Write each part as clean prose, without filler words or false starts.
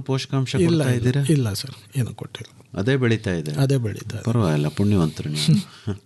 ಪೋಷಕಾಂಶ ಕೊಡ್ತಾ ಇದ್ದೀರಾ? ಇಲ್ಲ ಸರ್, ಏನು ಕೊಟ್ಟಿಲ್ಲ. ಅದೇ ಬೆಳೀತಾ ಇದೆ? ಅದೇ ಬೆಳೀತಾ. ಪರವಾಗಿಲ್ಲ, ಪುಣ್ಯವಂತರು ನೀವು.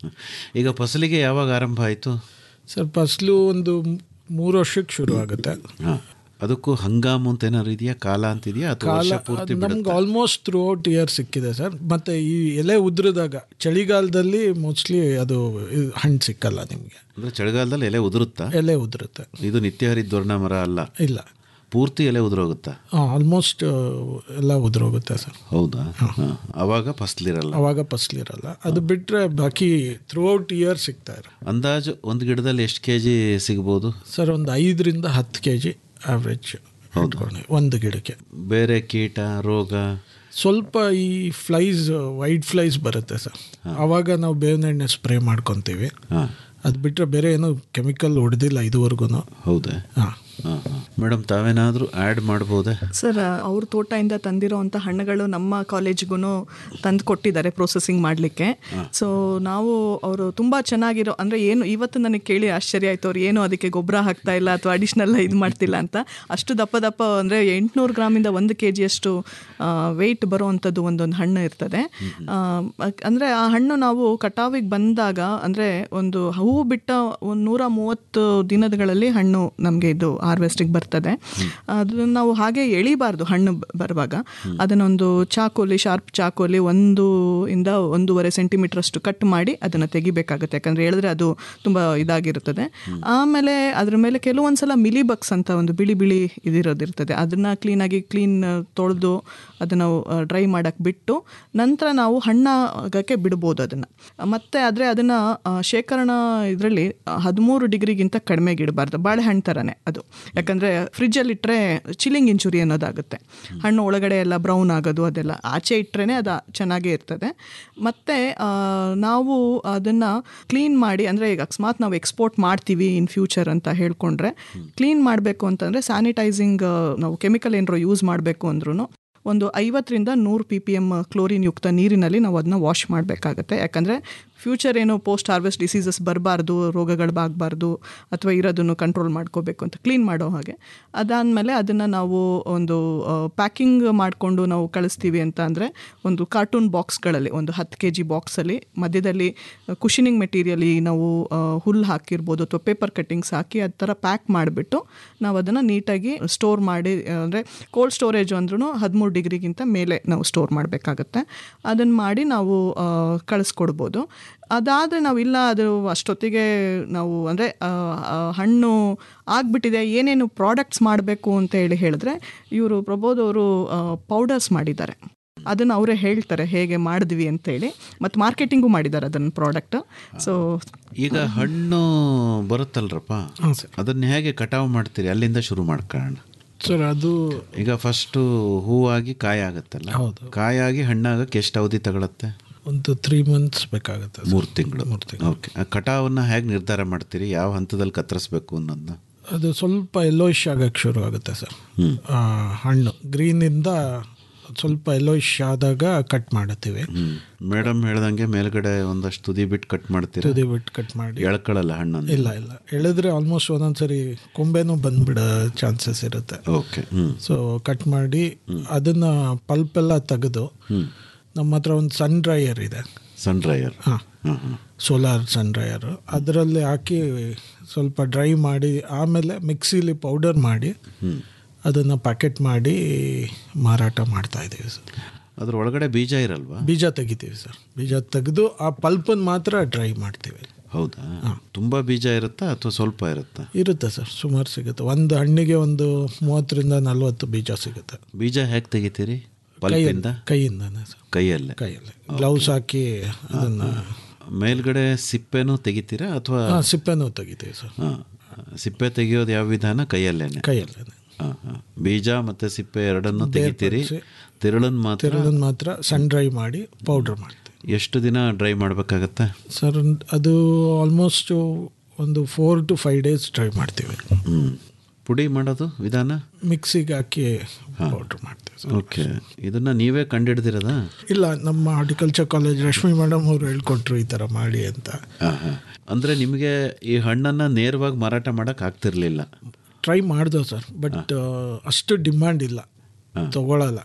ಈಗ ಫಸಲಿಗೆ ಯಾವಾಗ ಆರಂಭ ಆಯಿತು ಸರ್? ಫಸಲು ಒಂದು 3 ವರ್ಷಕ್ಕೆ ಶುರು ಆಗುತ್ತೆ. ಹಾಂ, ಅದಕ್ಕೂ ಹಂಗಾಮು ಅಂತ ಏನಾದ್ರು ಇದೆಯಾ, ಕಾಲ ಅಂತಿದೆಯಾ ಅಥವಾ ವರ್ಷ ಪೂರ್ತಿ? ನಮ್ಗೆ ಆಲ್ಮೋಸ್ಟ್ ಥ್ರೂ ಔಟ್ ಇಯರ್ ಸಿಕ್ಕಿದೆ ಸರ್. ಮತ್ತು ಈ ಎಲೆ ಉದುರಿದಾಗ ಚಳಿಗಾಲದಲ್ಲಿ ಮೋಸ್ಟ್ಲಿ ಅದು ಹಣ್ಣು ಸಿಕ್ಕಲ್ಲ ನಿಮಗೆ. ಅಂದರೆ ಚಳಿಗಾಲದಲ್ಲಿ ಎಲೆ ಉದುರುತ್ತಾ? ಎಲೆ ಉದುರುತ್ತೆ. ಇದು ನಿತ್ಯ ಹರಿದ್ವರ್ಣ ಮರ ಅಲ್ಲ? ಇಲ್ಲ, ಪೂರ್ತಿ ಎಲೆ ಉದುರೋಗುತ್ತಾ? ಆಲ್ಮೋಸ್ಟ್ ಎಲ್ಲ ಉದುರೋಗುತ್ತೆ ಸರ್. ಹೌದಾ? ಅವಾಗ ಫಸಲಿರಲ್ಲ? ಅವಾಗ ಫಸಲಿರಲ್ಲ. ಅದು ಬಿಟ್ಟರೆ ಬಾಕಿ ಥ್ರೂ ಔಟ್ ಇಯರ್ ಸಿಗ್ತಾ ಇರೋ. ಅಂದಾಜು ಒಂದು ಗಿಡದಲ್ಲಿ ಎಷ್ಟು ಕೆಜಿ ಸಿಗ್ಬೋದು ಸರ್? ಒಂದು 5ರಿಂದ 10 kg ಆವ್ರೇಜ್ ಒಂದು ಗಿಡಕ್ಕೆ. ಬೇರೆ ಕೀಟ ರೋಗ ಸ್ವಲ್ಪ ಈ ಫ್ಲೈಸ್, ವೈಟ್ ಫ್ಲೈಸ್ ಬರುತ್ತೆ ಸರ್, ಆವಾಗ ನಾವು ಬೇವಿನ ಎಣ್ಣೆ ಸ್ಪ್ರೇ ಮಾಡ್ಕೊತೀವಿ. ಅದು ಬಿಟ್ಟರೆ ಬೇರೆ ಏನೂ ಕೆಮಿಕಲ್ ಹೊಡೆದಿಲ್ಲ ಇದುವರೆಗೂ. ಹೌದಾ? ಹಾಂ. ಮೇಡಮ್, ತಾವೇನಾದರೂ ಆ್ಯಡ್ ಮಾಡ್ಬೋದಾ? ಸರ್, ಅವ್ರ ತೋಟದಿಂದ ತಂದಿರೋವಂಥ ಹಣ್ಣುಗಳು ನಮ್ಮ ಕಾಲೇಜ್ಗೂ ತಂದು ಕೊಟ್ಟಿದ್ದಾರೆ ಪ್ರೊಸೆಸಿಂಗ್ ಮಾಡಲಿಕ್ಕೆ. ಸೊ ನಾವು ಅವರು ತುಂಬ ಚೆನ್ನಾಗಿರೋ, ಅಂದರೆ ಏನು ಇವತ್ತು ನನಗೆ ಕೇಳಿ ಆಶ್ಚರ್ಯ ಆಯಿತು, ಅವ್ರು ಏನು ಅದಕ್ಕೆ ಗೊಬ್ಬರ ಹಾಕ್ತಾ ಇಲ್ಲ ಅಥವಾ ಅಡಿಷ್ನಲ್ ಇದು ಮಾಡ್ತಿಲ್ಲ ಅಂತ. ಅಷ್ಟು ದಪ್ಪ ಅಂದರೆ 800 ಗ್ರಾಮಿಂದ 1 kg ಅಷ್ಟು ವೆಯ್ಟ್ ಬರೋವಂಥದ್ದು ಒಂದೊಂದು ಹಣ್ಣು ಇರ್ತದೆ. ಅಂದರೆ ಆ ಹಣ್ಣು ನಾವು ಕಟಾವಿಗೆ ಬಂದಾಗ, ಅಂದರೆ ಒಂದು ಹೂವು ಬಿಟ್ಟ 130 ದಿನಗಳಲ್ಲಿ ಹಣ್ಣು ನಮಗೆ ಇದು ಹಾರ್ವೆಸ್ಟಿಗೆ ಬರ್ತದೆ. ಅದನ್ನು ನಾವು ಹಾಗೆ ಎಳಿಬಾರ್ದು. ಹಣ್ಣು ಬರುವಾಗ ಅದನ್ನೊಂದು ಚಾಕೋಲಿ, ಶಾರ್ಪ್ ಚಾಕೋಲಿ 1 ಇಂದ 1.5 ಸೆಂಟಿಮೀಟರ್ ಅಷ್ಟು ಕಟ್ ಮಾಡಿ ಅದನ್ನು ತೆಗಿಬೇಕಾಗುತ್ತೆ. ಯಾಕಂದರೆ ಹೇಳಿದ್ರೆ ಅದು ತುಂಬ ಇದಾಗಿರುತ್ತದೆ. ಆಮೇಲೆ ಅದ್ರ ಮೇಲೆ ಕೆಲವೊಂದ್ಸಲ ಮಿಲಿಬಗ್ಸ್ ಅಂತ ಒಂದು ಬಿಳಿ ಇದಿರೋದಿರ್ತದೆ. ಅದನ್ನು ಕ್ಲೀನಾಗಿ ತೊಳೆದು ಅದನ್ನು ಡ್ರೈ ಮಾಡೋಕ್ಕೆ ಬಿಟ್ಟು ನಂತರ ನಾವು ಹಣ್ಣಾಗಕ್ಕೆ ಬಿಡ್ಬೋದು ಅದನ್ನು. ಮತ್ತು ಆದರೆ ಅದನ್ನು ಶೇಖರಣಾ ಇದರಲ್ಲಿ 13 ಡಿಗ್ರಿಗಿಂತ ಕಡಿಮೆಗೆ ಇಡಬಾರ್ದು. ಬಾಳೆಹಣ್ಣು ಥರನೇ ಅದು. ಯಾಕಂದರೆ ಫ್ರಿಜ್ಜಲ್ಲಿ ಇಟ್ಟರೆ ಚಿಲ್ಲಿಂಗ್ ಇಂಚುರಿ ಅನ್ನೋದಾಗುತ್ತೆ. ಹಣ್ಣು ಒಳಗಡೆ ಎಲ್ಲ ಬ್ರೌನ್ ಆಗೋದು, ಅದೆಲ್ಲ ಆಚೆ ಇಟ್ಟರೆ ಅದು ಚೆನ್ನಾಗೇ ಇರ್ತದೆ. ಮತ್ತು ನಾವು ಅದನ್ನು ಕ್ಲೀನ್ ಮಾಡಿ, ಅಂದರೆ ಈಗ ಅಕಸ್ಮಾತ್ ನಾವು ಎಕ್ಸ್ಪೋರ್ಟ್ ಮಾಡ್ತೀವಿ ಇನ್ ಫ್ಯೂಚರ್ ಅಂತ ಹೇಳ್ಕೊಂಡ್ರೆ, ಕ್ಲೀನ್ ಮಾಡಬೇಕು ಅಂತಂದರೆ ಸ್ಯಾನಿಟೈಸಿಂಗ್ ನಾವು ಕೆಮಿಕಲ್ ಏನಾರು ಯೂಸ್ ಮಾಡಬೇಕು ಅಂದ್ರೂ ಒಂದು 50ರಿಂದ 100 ppm ಕ್ಲೋರಿನ್ ಯುಕ್ತ ನೀರಿನಲ್ಲಿ ನಾವು ಅದನ್ನ ವಾಶ್ ಮಾಡಬೇಕಾಗತ್ತೆ. ಯಾಕಂದರೆ ಫ್ಯೂಚರ್ ಏನೋ ಪೋಸ್ಟ್ ಹಾರ್ವೆಸ್ಟ್ ಡಿಸೀಸಸ್ ಬರಬಾರ್ದು, ರೋಗಗಳಾಗಬಾರ್ದು, ಅಥವಾ ಇರೋದನ್ನು ಕಂಟ್ರೋಲ್ ಮಾಡ್ಕೋಬೇಕು ಅಂತ ಕ್ಲೀನ್ ಮಾಡೋ ಹಾಗೆ. ಅದಾದಮೇಲೆ ಅದನ್ನು ನಾವು ಒಂದು ಪ್ಯಾಕಿಂಗ್ ಮಾಡಿಕೊಂಡು ನಾವು ಕಳಿಸ್ತೀವಿ ಅಂತ ಅಂದರೆ ಒಂದು ಕಾರ್ಟೂನ್ ಬಾಕ್ಸ್ಗಳಲ್ಲಿ, ಒಂದು 10 kg ಬಾಕ್ಸಲ್ಲಿ ಮಧ್ಯದಲ್ಲಿ ಕುಷನಿಂಗ್ ಮೆಟೀರಿಯಲಿ ನಾವು ಹುಲ್ಲು ಹಾಕಿರ್ಬೋದು ಅಥವಾ ಪೇಪರ್ ಕಟ್ಟಿಂಗ್ಸ್ ಹಾಕಿ ಆ ಥರ ಪ್ಯಾಕ್ ಮಾಡಿಬಿಟ್ಟು ನಾವು ಅದನ್ನು ನೀಟಾಗಿ ಸ್ಟೋರ್ ಮಾಡಿ, ಅಂದರೆ ಕೋಲ್ಡ್ ಸ್ಟೋರೇಜ್ ಅಂದ್ರೂ 13 ಡಿಗ್ರಿಗಿಂತ ಮೇಲೆ ನಾವು ಸ್ಟೋರ್ ಮಾಡಬೇಕಾಗತ್ತೆ. ಅದನ್ನು ಮಾಡಿ ನಾವು ಕಳಿಸ್ಕೊಡ್ಬೋದು. ಅದಾದರೆ ನಾವಿಲ್ಲ ಅದು ಅಷ್ಟೊತ್ತಿಗೆ ನಾವು ಅಂದರೆ ಹಣ್ಣು ಆಗಿಬಿಟ್ಟಿದೆ, ಏನೇನು ಪ್ರಾಡಕ್ಟ್ಸ್ ಮಾಡಬೇಕು ಅಂತ ಹೇಳಿದ್ರೆ ಇವರು ಪ್ರಬೋಧ್ ಅವರು ಪೌಡರ್ಸ್ ಮಾಡಿದ್ದಾರೆ. ಅದನ್ನು ಅವರೇ ಹೇಳ್ತಾರೆ ಹೇಗೆ ಮಾಡಿದ್ವಿ ಅಂತೇಳಿ, ಮತ್ತು ಮಾರ್ಕೆಟಿಂಗು ಮಾಡಿದ್ದಾರೆ ಅದನ್ನು ಪ್ರಾಡಕ್ಟ್. ಸೊ ಈಗ ಹಣ್ಣು ಬರುತ್ತಲ್ರಪ್ಪ, ಅದನ್ನು ಹೇಗೆ ಕಟಾವು ಮಾಡ್ತೀರಿ? ಅಲ್ಲಿಂದ ಶುರು ಮಾಡ್ಕೊಳ್ಳೋಣ ಸರ್. ಅದು ಈಗ ಫಸ್ಟು ಹೂವಾಗಿ ಕಾಯಿ ಆಗುತ್ತಲ್ಲ, ಕಾಯಾಗಿ ಹಣ್ಣಾಗಕ್ಕೆ ಎಷ್ಟು ಅವಧಿ ತಗೊಳುತ್ತೆ? ಒಂದು 3 months ಬೇಕಾಗುತ್ತೆ. 3 ತಿಂಗಳು. ಓಕೆ. ಆ ಕಟಾವನ್ನು ಹೇಗೆ ನಿರ್ಧಾರ ಮಾಡ್ತೀರಿ? ಯಾವ ಹಂತದಲ್ಲಿ ಕತ್ತರಿಸ್ಬೇಕು ಅನ್ನೋದನ್ನ? ಅದು ಸ್ವಲ್ಪ ಎಲ್ಲೋಯಿಶ್ ಆಗಕ್ಕೆ ಶುರು ಆಗುತ್ತೆ ಸರ್. ಹಣ್ಣು ಗ್ರೀನಿಂದ ಸ್ವಲ್ಪ ಎಲ್ಲೋಯಿಶ್ ಆದಾಗ ಕಟ್ ಮಾಡುತ್ತೀವಿ. ಮೇಡಮ್ ಹೇಳ್ದಂಗೆ ಮೇಲ್ಗಡೆ ಒಂದಷ್ಟು ತುದಿ ಬಿಟ್ಟು ಕಟ್ ಮಾಡ್ತೀವಿ. ತುದಿ ಬಿಟ್ಟು ಕಟ್ ಮಾಡಿ ಎಳ್ಕೊಳ್ಳಲ್ಲ ಹಣ್ಣನ್ನು? ಇಲ್ಲ, ಎಳೆದ್ರೆ ಆಲ್ಮೋಸ್ಟ್ ಒಂದೊಂದ್ಸರಿ ಕೊಂಬೆನೂ ಬಂದ್ಬಿಡೋ ಚಾನ್ಸಸ್ ಇರುತ್ತೆ. ಓಕೆ. ಸೊ ಕಟ್ ಮಾಡಿ ಅದನ್ನು ಪಲ್ಪೆಲ್ಲ ತೆಗೆದು, ನಮ್ಮ ಹತ್ರ ಒಂದು ಸನ್ ಡ್ರೈಯರ್ ಇದೆ. ಸನ್ ಡ್ರೈಯರ್? ಹಾಂ, ಸೋಲಾರ್ ಸನ್ ಡ್ರೈಯರ್. ಅದರಲ್ಲಿ ಹಾಕಿ ಸ್ವಲ್ಪ ಡ್ರೈ ಮಾಡಿ ಆಮೇಲೆ ಮಿಕ್ಸಿಲಿ ಪೌಡರ್ ಮಾಡಿ ಅದನ್ನು ಪ್ಯಾಕೆಟ್ ಮಾಡಿ ಮಾರಾಟ ಮಾಡ್ತಾ ಇದ್ದೀವಿ ಸರ್. ಅದ್ರ ಒಳಗಡೆ ಬೀಜ ಇರಲ್ವಾ? ಬೀಜ ತೆಗಿತೀವಿ ಸರ್. ಬೀಜ ತೆಗೆದು ಆ ಪಲ್ಪನ್ನು ಮಾತ್ರ ಡ್ರೈ ಮಾಡ್ತೀವಿ. ಹೌದಾ? ತುಂಬ ಬೀಜ ಇರುತ್ತಾ ಅಥವಾ ಸ್ವಲ್ಪ ಇರುತ್ತಾ? ಇರುತ್ತೆ ಸರ್, ಸುಮಾರು ಸಿಗುತ್ತೆ. ಒಂದು ಹಣ್ಣಿಗೆ ಒಂದು 30ರಿಂದ 40 ಬೀಜ ಸಿಗುತ್ತೆ. ಬೀಜ ಹೇಗೆ ತೆಗಿತೀರಿ? ಪಲ್ಪಿಂದ? ಕೈಯಿಂದನೇ ಸರ್. ಕೈಯಲ್ಲೇ ಗ್ಲೌಸ್ ಹಾಕಿ ಅದನ್ನು. ಮೇಲ್ಗಡೆ ಸಿಪ್ಪೆನೂ ತೆಗಿತೀರಾ ಅಥವಾ? ಸಿಪ್ಪೆನೂ ತೆಗಿತೀವಿ ಸರ್. ಸಿಪ್ಪೆ ತೆಗಿಯೋದು ಯಾವ ವಿಧಾನ? ಕೈಯಲ್ಲೇನೆ? ಕೈಯಲ್ಲೇನೆ. ಬೀಜ ಮತ್ತು ಸಿಪ್ಪೆ ಎರಡನ್ನೂ ತೆಗಿತೀರಿ? ತಿರುಳನ್ನು ಮಾತ್ರ ಸನ್ ಡ್ರೈ ಮಾಡಿ ಪೌಡರ್ ಮಾಡ್ತೀವಿ. ಎಷ್ಟು ದಿನ ಡ್ರೈ ಮಾಡಬೇಕಾಗತ್ತೆ ಸರ್? ಅದು ಆಲ್ಮೋಸ್ಟ್ ಒಂದು 4 to 5 days ಡ್ರೈ ಮಾಡ್ತೀವಿ. ಪುಡಿ ಮಾಡೋದು ವಿಧಾನ? ಮಿಕ್ಸಿಗೆ ಹಾಕಿ ಪೌಡ್ರ್ ಮಾಡ್ತೀವಿ. ಓಕೆ. ಇದನ್ನು ನೀವೇ ಕಂಡುಹಿಡ್ದಿರೋದಾ? ಇಲ್ಲ, ನಮ್ಮ ಹಾರ್ಟಿಕಲ್ಚರ್ ಕಾಲೇಜ್ ರಶ್ಮಿ ಮೇಡಮ್ ಅವರು ಹೇಳ್ಕೊಟ್ರು ಈ ಥರ ಮಾಡಿ ಅಂತ. ಅಂದರೆ ನಿಮಗೆ ಈ ಹಣ್ಣನ್ನು ನೇರವಾಗಿ ಮಾರಾಟ ಮಾಡೋಕ್ಕೆ ಆಗ್ತಿರ್ಲಿಲ್ಲ? ಟ್ರೈ ಮಾಡ್ದೋ ಸರ್, ಬಟ್ ಅಷ್ಟು ಡಿಮ್ಯಾಂಡ್ ಇಲ್ಲ, ತಗೊಳ್ಳಲ್ಲ.